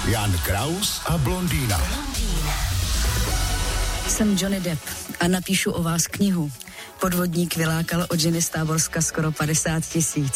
Jan Kraus a blondýna. Jsem Johnny Depp a napíšu o vás knihu. Podvodník vylákal od ženy z Táborska skoro 50 000.